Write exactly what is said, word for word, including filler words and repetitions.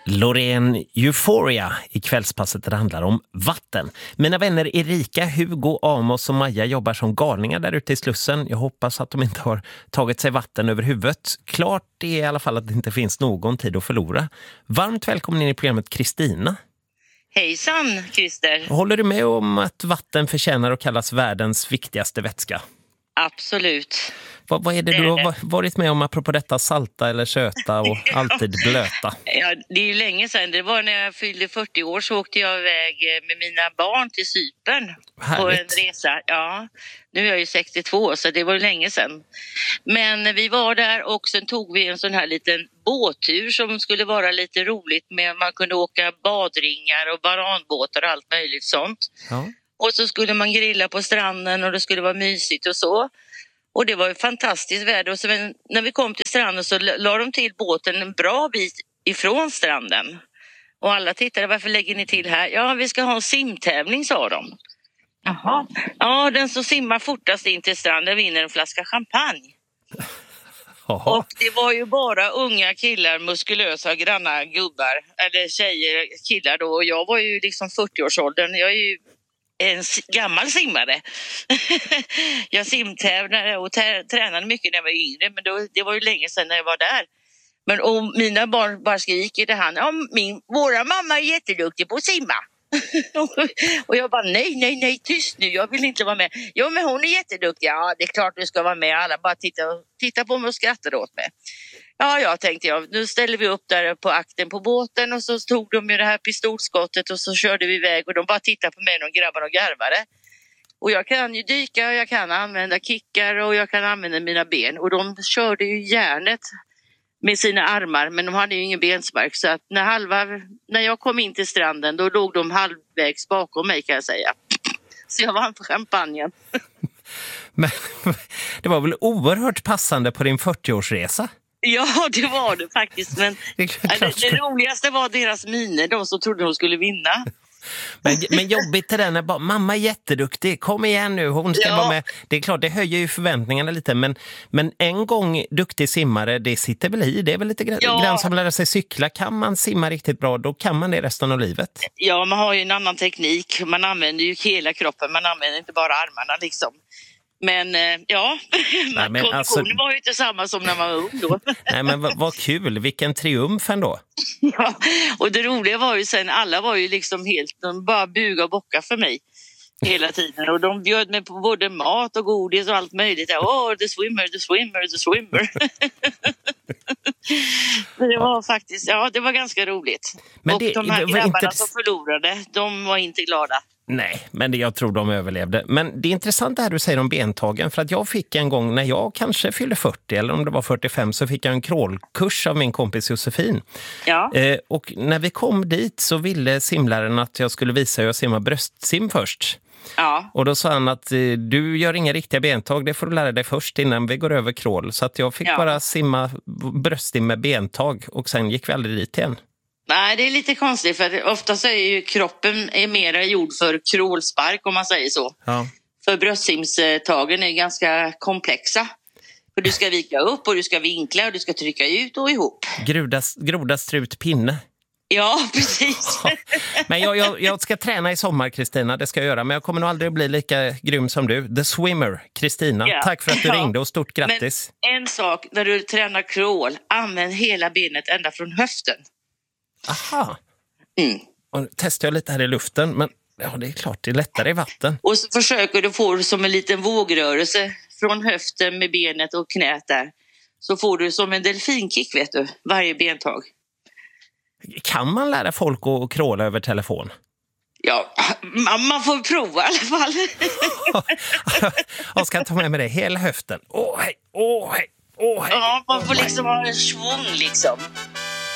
Loreen Euphoria i kvällspasset där det handlar om vatten. Mina vänner Erika, Hugo, Amos och Maja jobbar som galningar där ute i Slussen. Jag hoppas att de inte har tagit sig vatten över huvudet. Klart är i alla fall att det inte finns någon tid att förlora. Varmt välkommen in i programmet Kristina. Hejsan, Christer. Håller du med om att vatten förtjänar att kallas världens viktigaste vätska? Absolut. Vad, vad är det, det du har det. varit med om apropå detta salta eller söta och alltid blöta? Ja, det är ju länge sedan. Det var när jag fyllde fyrtio år så åkte jag iväg med mina barn till Cypern. Härligt. På en resa. Ja, nu är jag ju sextiotvå så det var länge sedan. Men vi var där och sen tog vi en sån här liten båttur som skulle vara lite roligt med. Man kunde åka badringar och varanbåtar och allt möjligt sånt. Ja. Och så skulle man grilla på stranden och det skulle vara mysigt och så. Och det var ju fantastiskt väder. Och så när vi kom till stranden så la de till båten en bra bit ifrån stranden. Och alla tittade, varför lägger ni till här? Ja, vi ska ha en simtävling, sa de. Jaha. Ja, den som simmar fortast in till stranden vinner en flaska champagne. Jaha. Och det var ju bara unga killar, muskulösa, granna gubbar. Eller tjejer, killar då. Och jag var ju liksom fyrtio-årsåldern. Jag är ju en gammal simmare. Jag simtävlade och t- tränade mycket när jag var yngre, men då, det var ju länge sedan när jag var där. Men och mina barn bara skriker till han, ja, min, våra mamma är jätteduktig på att simma. Och jag bara, nej, nej, nej, tyst nu, jag vill inte vara med. Ja, men hon är jätteduktig. Ja, det är klart du ska vara med. Alla bara titta, titta på mig och skrattade åt mig. Ja, jag tänkte jag, nu ställer vi upp där på akten på båten och så tog de ju det här pistolskottet och så körde vi iväg och de bara tittade på mig, de grabbarna och garvade. Och jag kan ju dyka och jag kan använda kickar och jag kan använda mina ben. Och de körde ju järnet med sina armar, men de hade ju ingen benspark. Så att när, halva, när jag kom in till stranden, då låg de halvvägs bakom mig, kan jag säga. Så jag vann på champagnen. Men det var väl oerhört passande på din fyrtio-årsresa? Ja, det var det faktiskt. Men det, det, det roligaste var deras miner, de som trodde de skulle vinna. Men, men jobbigt är det när bara, mamma är jätteduktig, kom igen nu, hon ska ja. vara med. Det är klart, det höjer ju förväntningarna lite, men, men en gång duktig simmare, det sitter väl i, det är väl lite grann ja. som lära sig cykla. Kan man simma riktigt bra, då kan man det resten av livet. Ja, man har ju en annan teknik, man använder ju hela kroppen, man använder inte bara armarna liksom. Men ja, Nej, men konditionen alltså, var ju inte samma som när man var ung då. Nej, men vad, vad kul, vilken triumf ändå. Ja, och det roliga var ju sen, alla var ju liksom helt, de bara buga och bocka för mig hela tiden. Och de bjöd mig på både mat och godis och allt möjligt. Åh, oh, the swimmer, the swimmer, the swimmer. Det var faktiskt, ja, det var ganska roligt. Men och det, de här grabbarna inte... som förlorade, de var inte glada. Nej, men det, jag tror de överlevde. Men det är intressant det här du säger om bentagen. För att jag fick en gång när jag kanske fyllde fyrtio eller om det var fyrtiofem så fick jag en crawlkurs av min kompis Josefin. Ja. Eh, och när vi kom dit så ville simläraren att jag skulle visa hur jag simmar bröstsim först. Ja. Och då sa han att eh, du gör inga riktiga bentag, det får du lära dig först innan vi går över crawl. Så att jag fick ja. bara simma bröstsim med bentag och sen gick vi aldrig dit igen. Nej, det är lite konstigt för ofta så är ju kroppen är mer gjord för crawlspark om man säger så. Ja. För bröstsimstagen är ganska komplexa. För du ska vika upp och du ska vinkla och du ska trycka ut och ihop. Grodas, grodastrut pinne. Ja, precis. Ja. Men jag, jag, jag ska träna i sommar, Kristina, det ska jag göra. Men jag kommer nog aldrig bli lika grym som du. The Swimmer, Kristina. Ja. Tack för att du ja. ringde och stort grattis. Men en sak, när du tränar crawl, använd hela benet ända från höften. Aha. Mm. Och testar jag lite här i luften, men ja, det är klart, det är lättare i vatten. Och så försöker du få som en liten vågrörelse från höften med benet och knät där. Så får du som en delfinkick, vet du, varje bentag. Kan man lära folk att kråla över telefon? Ja, man får prova i alla fall. Jag ska ta med mig det hela höften. Åh hej, åh hej, åh hej. Ja, man får liksom ha en svung liksom.